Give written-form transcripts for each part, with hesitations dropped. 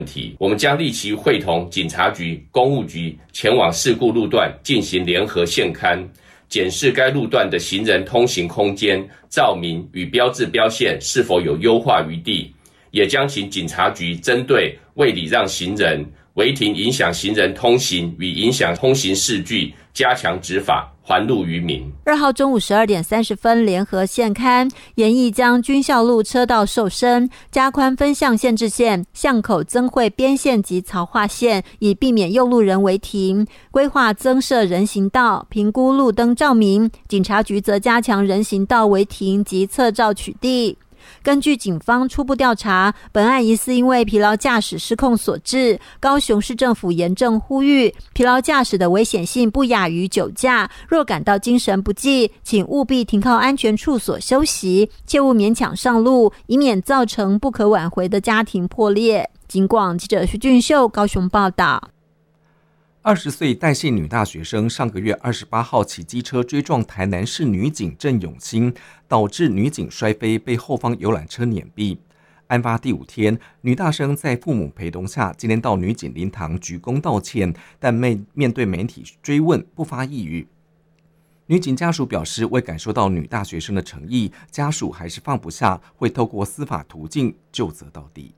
我们将立即会同警察局、公务局前往事故路段进行联合现勘，检视该路段的行人通行空间、照明与标志标线是否有优化余地，也将请警察局针对未礼让行人、违停影响行人通行与影响通行事据加强执法，还路于民。 2号中午12点30分联合现勘，研议将军校路车道瘦身，加宽分向限制线，巷口增绘边线及槽化线，以避免用路人违停，规划增设人行道，评估路灯照明。警察局则加强人行道违停及侧照取缔。根据警方初步调查，本案疑似因为疲劳驾驶失控所致。高雄市政府严正呼吁，疲劳驾驶的危险性不亚于酒驾，若感到精神不济，请务必停靠安全处所休息，切勿勉强上路，以免造成不可挽回的家庭破裂。警广记者徐俊秀高雄报道。 20岁戴姓女大学生上个月28号骑机车追撞台南市女警郑永欣，导致女警摔飞，被后方游览车碾毙。案发第5天，女大生在父母陪同下，今天到女警灵堂鞠躬道歉，但面对媒体追问不发一语。女警家属表示，未感受到女大学生的诚意，家属还是放不下，会透过司法途径究责到底。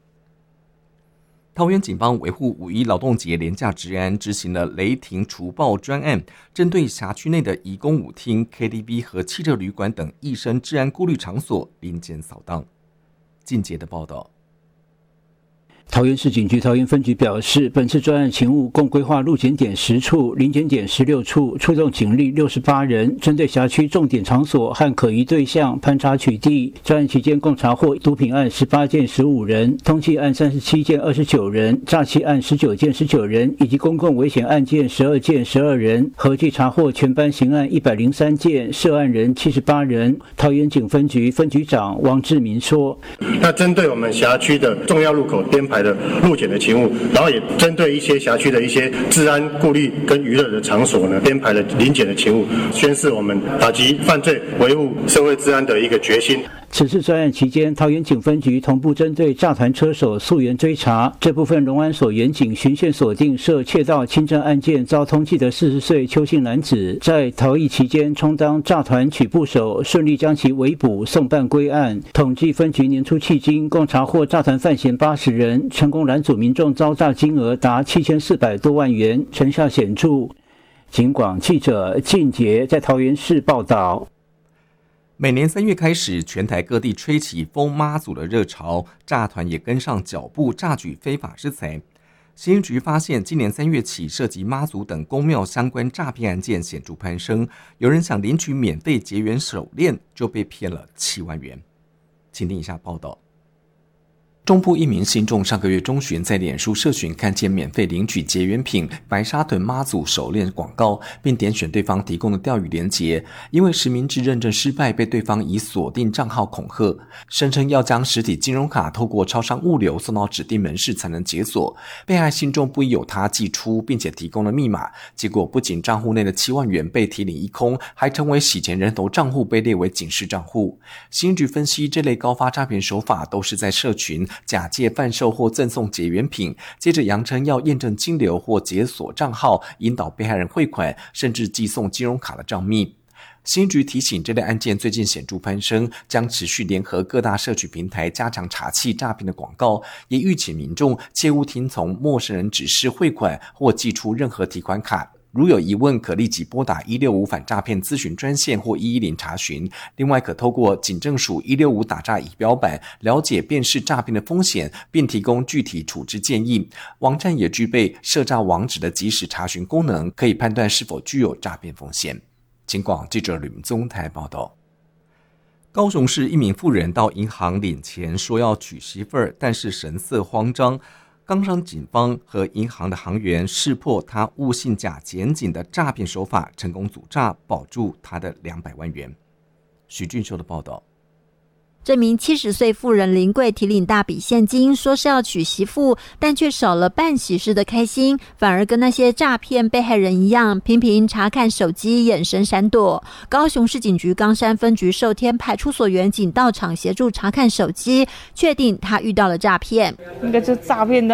桃园警方维护5·1劳动节连假治安，执行了雷霆除暴专案，针对辖区内的移工舞厅、KTV 和汽车旅馆等易生治安顾虑场所临检扫荡。进阶的报道。 桃园市警局桃园分局表示，本次专案勤务共规划路检点10处、临检点16处，出动警力68人，针对辖区重点场所和可疑对象盘查取缔。专案期间共查获毒品案18件15人，通缉案37件29人，诈欺案19件19人，以及公共危险案件12件12人，合计查获全班刑案103件，涉案人78人。桃园警分局分局长王志明说：“ 那针对我们辖区的重要路口编排的路检的勤务，然后也针对一些辖区的一些治安顾虑跟娱乐的场所呢，编排了临检的勤务，宣示我们打击犯罪、维护社会治安的一个决心。” 此次专案期间，桃园警分局同步针对诈团车手溯源追查，这部分龙安所员警循线锁定涉窃盗轻症案件遭通缉的40岁邱姓男子，在逃逸期间充当诈团取部手，顺利将其围捕送办归案。统计分局年初迄今共查获诈团犯嫌80人，成功拦阻民众遭诈金额达7400多万元，成效显著。警广记者靳杰在桃园市报道。 每年3月开始，全台各地吹起封妈祖的热潮，诈团也跟上脚步，诈取非法之财。刑局发现，今年3月起，涉及妈祖等公庙相关诈骗案件显著攀升，有人想领取免费结缘手链，就被骗了7万元。请听以下报道。中部一名信众上个月中旬在脸书社群看见免费领取结缘品白沙屯妈祖手链广告，并点选对方提供的钓鱼连结，因为实名制认证失败，被对方以锁定账号恐吓，声称要将实体金融卡透过超商物流送到指定门市才能解锁。被害信众不疑有他，寄出并且提供了密码，结果不仅账户内的7万元被提领一空，还成为洗钱人头账户被列为警示账户。刑局分析，这类高发诈骗手法都是在社群假借贩售或赠送结缘品，接着扬称要验证金流或解锁账号，引导被害人汇款，甚至寄送金融卡的账密。刑局提醒，这类案件最近显著攀升，将持续联合各大社区平台加强查缉诈骗的广告，也吁请民众切勿听从陌生人指示汇款或寄出任何提款卡。如有疑问，可立即拨打165反诈骗咨询专线或110查询。另外，可透过警政署165打诈仪表板了解辨识诈骗的风险，并提供具体处置建议。网站也具备涉诈网址的即时查询功能，可以判断是否具有诈骗风险。警广记者吕明宗台报道。高雄市一名妇人到银行领钱，说要娶媳妇儿，但是神色慌张。冈山警方和银行的行员识破他误信假检警的诈骗手法，成功阻诈，保住他的200万元。许俊秀的报道。 这名70岁妇人临柜提领大笔现金，说是要娶媳妇，但却少了办喜事的开心，反而跟那些诈骗被害人一样，频频查看手机，眼神闪躲。高雄市警局冈山分局寿天派出所员警到场协助查看手机，确定他遇到了诈骗。 应该是诈骗的，